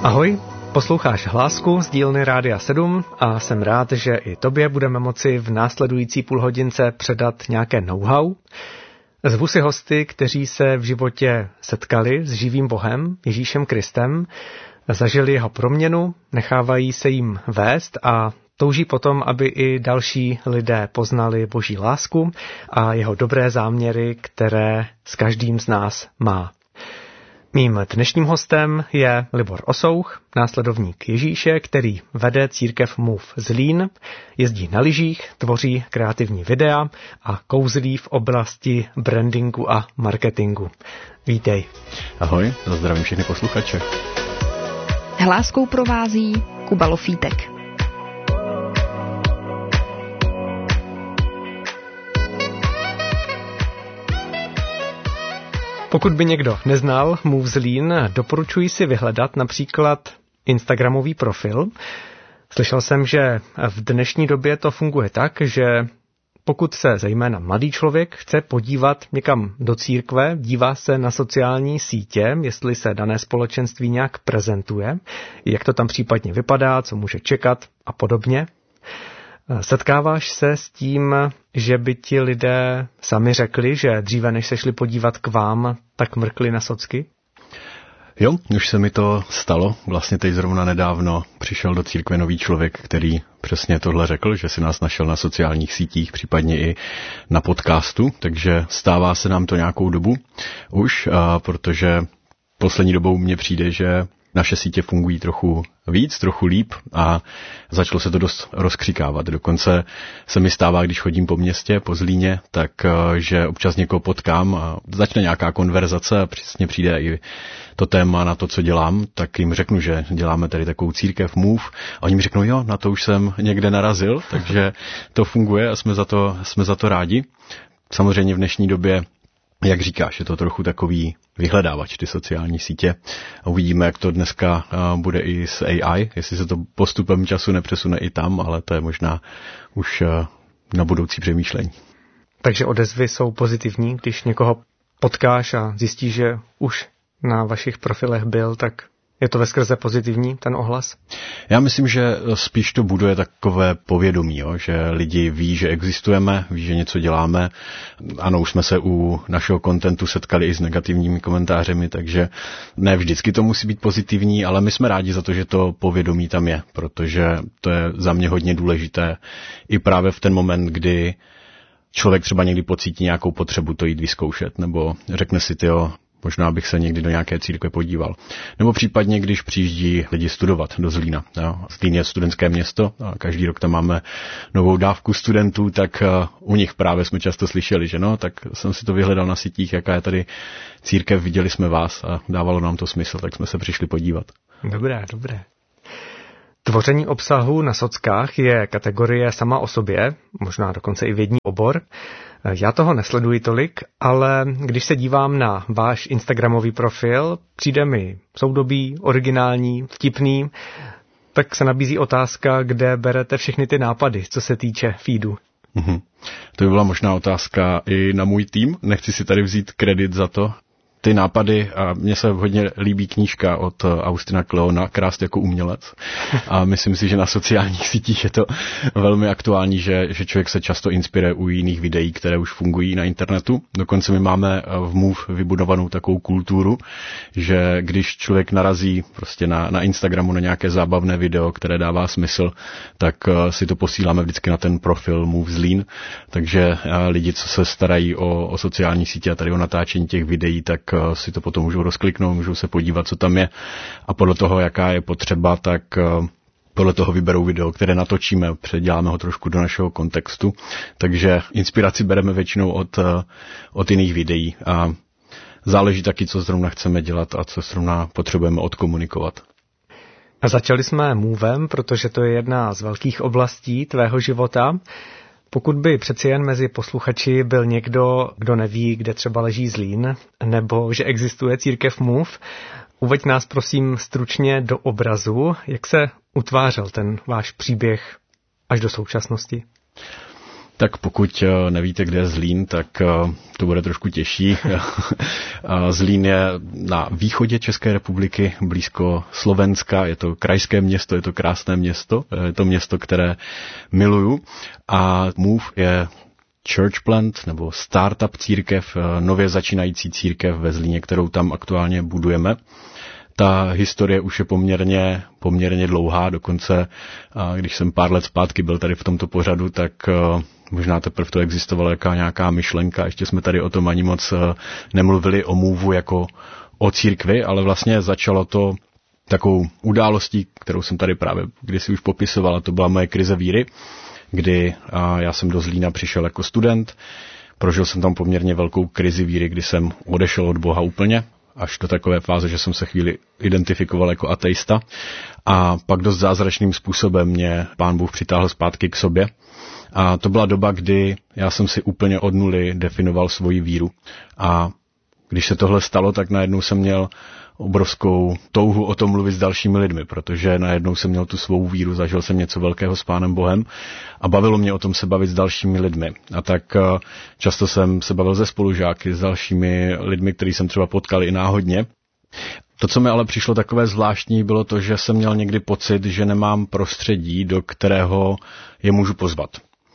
Ahoj, posloucháš Hlásku z dílny Rádia 7 a jsem rád, že i tobě budeme moci v následující půlhodince předat nějaké know-how. Zvu si hosty, kteří se v životě setkali s živým Bohem, Ježíšem Kristem, zažili jeho proměnu, nechávají se jim vést a touží potom, aby i další lidé poznali Boží lásku a jeho dobré záměry, které s každým z nás má. Mým dnešním hostem je Libor Osouch, následovník Ježíše, který vede církev Move Zlín, jezdí na lyžích, tvoří kreativní videa a kouzlí v oblasti brandingu a marketingu. Vítej. Ahoj, zdravím všechny posluchače. Hláskou provází Kuba Lofítek. Pokud by někdo neznal Move Zlín, doporučuji si vyhledat například instagramový profil. Slyšel jsem, že v dnešní době to funguje tak, že pokud se zejména mladý člověk chce podívat někam do církve, dívá se na sociální sítě, jestli se dané společenství nějak prezentuje, jak to tam případně vypadá, co může čekat a podobně. Setkáváš se s tím, že by ti lidé sami řekli, že dříve než se šli podívat k vám, tak mrkli na socky? Jo, už se mi to stalo. Vlastně teď zrovna nedávno přišel do církve nový člověk, který přesně tohle řekl, že si nás našel na sociálních sítích, případně i na podcastu, takže stává se nám to nějakou dobu už, protože poslední dobou mně přijde, že naše sítě fungují trochu víc, trochu líp a začalo se to dost rozkřikávat. Dokonce se mi stává, když chodím po městě, po Zlíně, tak že občas někoho potkám a začne nějaká konverzace a přesně přijde i to téma na to, co dělám, tak jim řeknu, že děláme tady takovou církev Move a oni mi řeknou, jo, na to už jsem někde narazil, takže to funguje a jsme za to rádi. Samozřejmě v dnešní době, jak říkáš, je to trochu takový vyhledávač, ty sociální sítě. A uvidíme, jak to dneska bude i s AI, jestli se to postupem času nepřesune i tam, ale to je možná už na budoucí přemýšlení. Takže odezvy jsou pozitivní, když někoho potkáš a zjistíš, že už na vašich profilech byl, tak je to veskrze pozitivní, ten ohlas? Já myslím, že spíš to buduje takové povědomí, jo? Že lidi ví, že existujeme, ví, že něco děláme. Ano, už jsme se u našeho kontentu setkali i s negativními komentářemi, takže ne vždycky to musí být pozitivní, ale my jsme rádi za to, že to povědomí tam je, protože to je za mě hodně důležité i právě v ten moment, kdy člověk třeba někdy pocítí nějakou potřebu to jít vyzkoušet, nebo řekne si, tyjo, možná bych se někdy do nějaké církve podíval. Nebo případně, když přijíždí lidi studovat do Zlína. Jo. Zlín je studentské město a každý rok tam máme novou dávku studentů, tak u nich právě jsme často slyšeli, že no, tak jsem si to vyhledal na sítích, jaká je tady církev, viděli jsme vás a dávalo nám to smysl, tak jsme se přišli podívat. Dobré. Tvoření obsahu na sockách je kategorie sama o sobě, možná dokonce i vědní obor. Já toho nesleduji tolik, ale když se dívám na váš instagramový profil, přijde mi soudobý, originální, vtipný, tak se nabízí otázka, kde berete všechny ty nápady, co se týče feedu. To by byla možná otázka i na můj tým, nechci si tady vzít kredit za to. Ty nápady, a mně se hodně líbí knížka od Austina Kleona, Krást jako umělec. A myslím si, že na sociálních sítích je to velmi aktuální, že člověk se často inspiruje u jiných videí, které už fungují na internetu. Dokonce my máme v Move vybudovanou takovou kulturu, že když člověk narazí prostě na Instagramu na nějaké zábavné video, které dává smysl, tak si to posíláme vždycky na ten profil Move Zlín. Takže lidi, co se starají o sociální sítě a tady o natáčení těch videí, tak si to potom můžou rozkliknout, můžou se podívat, co tam je a podle toho, jaká je potřeba, tak podle toho vyberou video, které natočíme, předěláme ho trošku do našeho kontextu, takže inspiraci bereme většinou od jiných videí a záleží taky, co zrovna chceme dělat a co zrovna potřebujeme odkomunikovat. A začali jsme Movem, protože to je jedna z velkých oblastí tvého života. Pokud by přeci jen mezi posluchači byl někdo, kdo neví, kde třeba leží Zlín, nebo že existuje církev Move, uveď nás prosím stručně do obrazu, jak se utvářel ten váš příběh až do současnosti. Tak pokud nevíte, kde je Zlín, tak to bude trošku těžší. Zlín je na východě České republiky, blízko Slovenska, je to krajské město, je to krásné město, je to město, které miluju. A Move je church plant nebo startup církev, nově začínající církev ve Zlíně, kterou tam aktuálně budujeme. Ta historie už je poměrně dlouhá, dokonce když jsem pár let zpátky byl tady v tomto pořadu, tak možná teprve to existovala nějaká myšlenka, ještě jsme tady o tom ani moc nemluvili o Move jako o církvi, ale vlastně začalo to takovou událostí, kterou jsem tady právě kdysi už popisoval, a to byla moje krize víry, kdy já jsem do Zlína přišel jako student, prožil jsem tam poměrně velkou krizi víry, kdy jsem odešel od Boha úplně, až do takové fáze, že jsem se chvíli identifikoval jako ateista. A pak dost zázračným způsobem mě Pán Bůh přitáhl zpátky k sobě. A to byla doba, kdy já jsem si úplně od nuly definoval svoji víru. A když se tohle stalo, tak najednou jsem měl obrovskou touhu o tom mluvit s dalšími lidmi, protože najednou jsem měl tu svou víru, zažil jsem něco velkého s Pánem Bohem a bavilo mě o tom se bavit s dalšími lidmi. A tak často jsem se bavil se spolužáky, s dalšími lidmi, který jsem třeba potkal i náhodně. To, co mi ale přišlo takové zvláštní, bylo to, že jsem měl někdy pocit, že nemám prostředí, do kterého je můžu pozvat.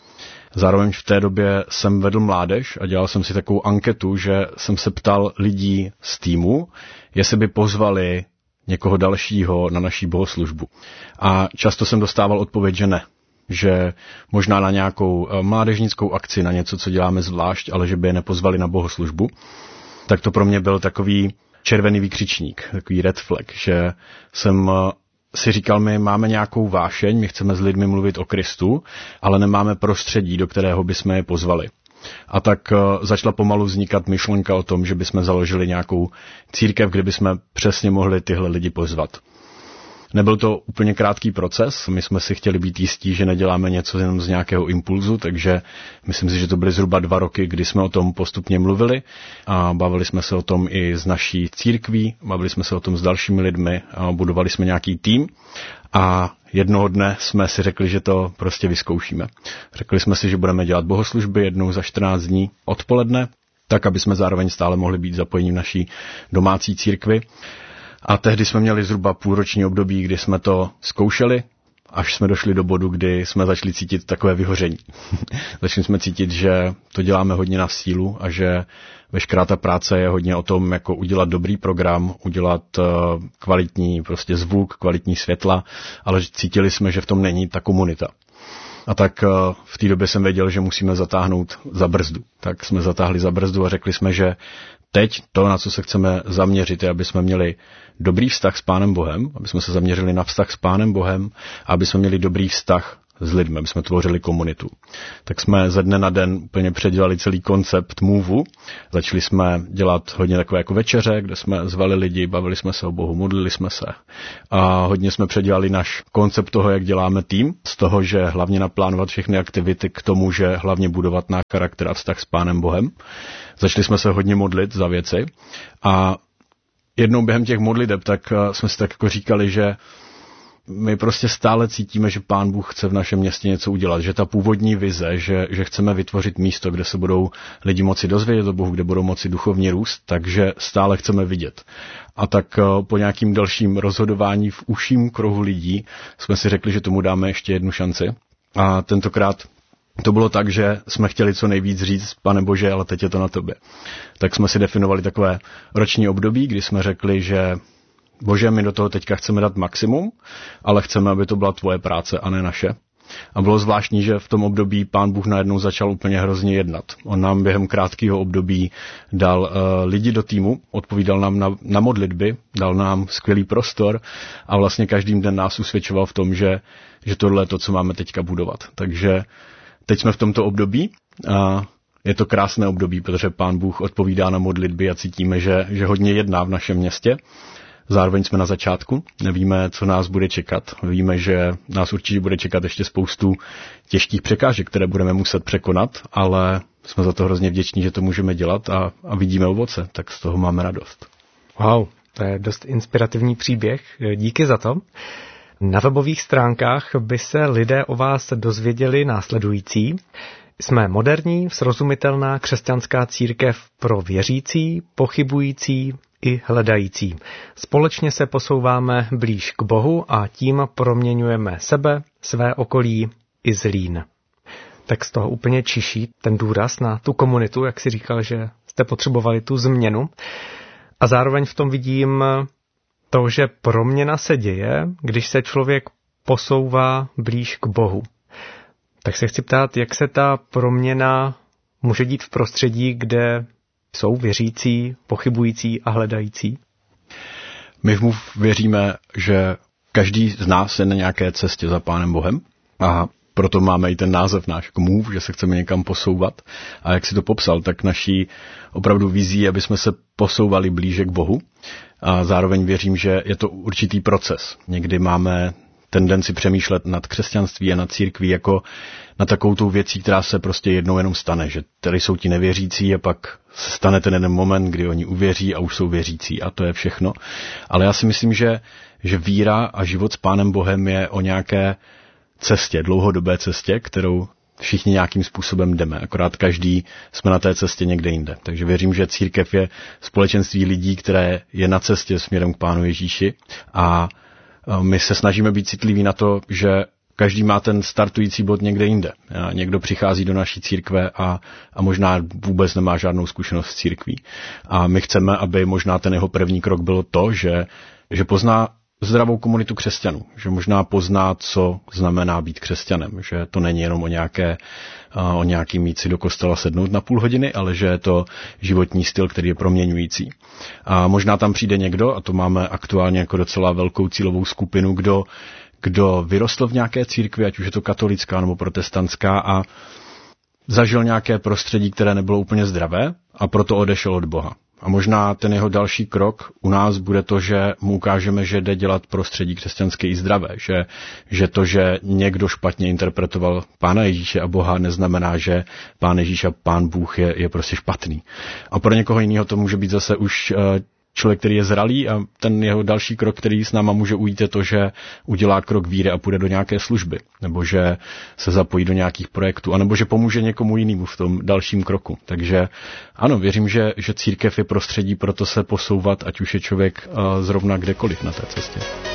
Zároveň v té době jsem vedl mládež a dělal jsem si takovou anketu, že jsem se ptal lidí z týmu, jestli by pozvali někoho dalšího na naší bohoslužbu. A často jsem dostával odpověď, že ne. Že možná na nějakou mládežnickou akci, na něco, co děláme zvlášť, ale že by je nepozvali na bohoslužbu. Tak to pro mě byl takový červený výkřičník, takový red flag, že jsem si říkal, my máme nějakou vášeň, my chceme s lidmi mluvit o Kristu, ale nemáme prostředí, do kterého bychom je pozvali. A tak začala pomalu vznikat myšlenka o tom, že bychom založili nějakou církev, kde bychom přesně mohli tyhle lidi pozvat. Nebyl to úplně krátký proces, my jsme si chtěli být jistí, že neděláme něco jenom z nějakého impulzu, takže myslím si, že to byly zhruba 2 roky, kdy jsme o tom postupně mluvili a bavili jsme se o tom i s naší církví, bavili jsme se o tom s dalšími lidmi a budovali jsme nějaký tým a jednoho dne jsme si řekli, že to prostě vyzkoušíme. Řekli jsme si, že budeme dělat bohoslužby jednou za 14 dní odpoledne, tak aby jsme zároveň stále mohli být zapojeni v naší domácí církvi. A tehdy jsme měli zhruba půlroční období, kdy jsme to zkoušeli, až jsme došli do bodu, kdy jsme začali cítit takové vyhoření. Začali jsme cítit, že to děláme hodně na sílu a že veškerá ta práce je hodně o tom, jako udělat dobrý program, udělat kvalitní prostě zvuk, kvalitní světla, ale cítili jsme, že v tom není ta komunita. A tak v té době jsem věděl, že musíme zatáhnout za brzdu. Tak jsme zatáhli za brzdu a řekli jsme, že teď to, na co se chceme zaměřit, je, aby jsme měli dobrý vztah s Pánem Bohem, aby jsme se zaměřili na vztah s Pánem Bohem a aby jsme měli dobrý vztah s lidmi, aby jsme tvořili komunitu. Tak jsme ze dne na den úplně předělali celý koncept Move. Začali jsme dělat hodně takové jako večeře, kde jsme zvali lidi, bavili jsme se o Bohu, modlili jsme se. A hodně jsme předělali náš koncept toho, jak děláme tým, z toho, že hlavně naplánovat všechny aktivity k tomu, že hlavně budovat náš charakter a vztah s Pánem Bohem. Začali jsme se hodně modlit za věci a jednou během těch modliteb tak jsme si tak jako říkali, že my prostě stále cítíme, že Pán Bůh chce v našem městě něco udělat, že ta původní vize, že chceme vytvořit místo, kde se budou lidi moci dozvědět o Bohu, kde budou moci duchovně růst, takže stále chceme vidět. A tak po nějakým dalším rozhodování v užším kruhu lidí jsme si řekli, že tomu dáme ještě jednu šanci. A tentokrát to bylo tak, že jsme chtěli co nejvíc říct, Pane Bože, ale teď je to na tobě. Tak jsme si definovali takové roční období, kdy jsme řekli, že Bože, my do toho teďka chceme dát maximum, ale chceme, aby to byla tvoje práce a ne naše. A bylo zvláštní, že v tom období Pán Bůh najednou začal úplně hrozně jednat. On nám během krátkého období dal lidi do týmu, odpovídal nám na modlitby, dal nám skvělý prostor a vlastně každým den nás usvědčoval v tom, že tohle je to, co máme teďka budovat. Takže teď jsme v tomto období a je to krásné období, protože Pán Bůh odpovídá na modlitby a cítíme, že hodně jedná v našem městě. Zároveň jsme na začátku, nevíme, co nás bude čekat. Víme, že nás určitě bude čekat ještě spoustu těžkých překážek, které budeme muset překonat, ale jsme za to hrozně vděční, že to můžeme dělat a vidíme ovoce, tak z toho máme radost. Wow, to je dost inspirativní příběh, díky za to. Na webových stránkách by se lidé o vás dozvěděli následující. Jsme moderní, srozumitelná křesťanská církev pro věřící, pochybující i hledající. Společně se posouváme blíž k Bohu a tím proměňujeme sebe, své okolí i Zlín. Tak z toho úplně čiší ten důraz na tu komunitu, jak si říkal, že jste potřebovali tu změnu. A zároveň v tom vidím to, že proměna se děje, když se člověk posouvá blíž k Bohu. Tak se chci ptát, jak se ta proměna může dít v prostředí, kde jsou věřící, pochybující a hledající? My v MOVE věříme, že každý z nás je na nějaké cestě za Pánem Bohem a proto máme i ten název náš jako MOVE, že se chceme někam posouvat. A jak si to popsal, tak naší opravdu vizí, aby jsme se posouvali blíže k Bohu. A zároveň věřím, že je to určitý proces. Někdy máme tendenci přemýšlet nad křesťanství a nad církví jako na takovou tou věcí, která se prostě jednou jenom stane, že tady jsou ti nevěřící a pak se stane ten jeden moment, kdy oni uvěří a už jsou věřící a to je všechno. Ale já si myslím, že víra a život s Pánem Bohem je o nějaké cestě, dlouhodobé cestě, kterou všichni nějakým způsobem jdeme, akorát každý jsme na té cestě někde jinde. Takže věřím, že církev je společenství lidí, které je na cestě směrem k Pánu Ježíši a my se snažíme být citliví na to, že každý má ten startující bod někde jinde. Někdo přichází do naší církve a možná vůbec nemá žádnou zkušenost s církví. A my chceme, aby možná ten jeho první krok bylo to, že pozná zdravou komunitu křesťanů, že možná pozná, co znamená být křesťanem, že to není jenom o nějaký mít si do kostela sednout na půl hodiny, ale že je to životní styl, který je proměňující. A možná tam přijde někdo, a to máme aktuálně jako docela velkou cílovou skupinu, kdo vyrostl v nějaké církvi, ať už je to katolická nebo protestantská a zažil nějaké prostředí, které nebylo úplně zdravé a proto odešel od Boha. A možná ten jeho další krok u nás bude to, že mu ukážeme, že jde dělat prostředí křesťanské i zdravé. Že to, že někdo špatně interpretoval Pána Ježíše a Boha, neznamená, že Pán Ježíš a Pán Bůh je prostě špatný. A pro někoho jiného to může být zase už člověk, který je zralý a ten jeho další krok, který s náma může ujít, je to, že udělá krok víry a půjde do nějaké služby, nebo že se zapojí do nějakých projektů, anebo že pomůže někomu jinému v tom dalším kroku. Takže ano, věřím, že církev je prostředí pro to se posouvat, ať už je člověk zrovna kdekoliv na té cestě.